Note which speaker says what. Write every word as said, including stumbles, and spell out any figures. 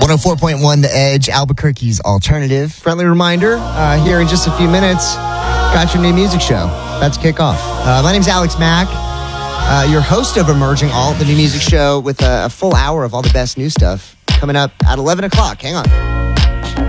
Speaker 1: one oh four point one The Edge, Albuquerque's alternative. Friendly reminder, uh, here in just a few minutes, got your new music show. About to kick off. Uh, my name's Alex Mack, uh, your host of Emerging Alt, the new music show with a, a full hour of all the best new stuff coming up at eleven o'clock. Hang on.